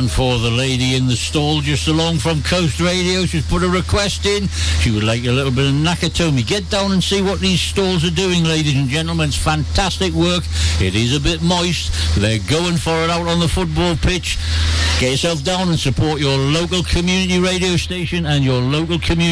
And for the lady in the stall just along from Coast Radio, she's put a request in. She would like a little bit of Nakatomi. Get down and see what these stalls are doing, ladies and gentlemen. It's fantastic work. It is a bit moist. They're going for it out on the football pitch. Get yourself down and support your local community radio station and your local community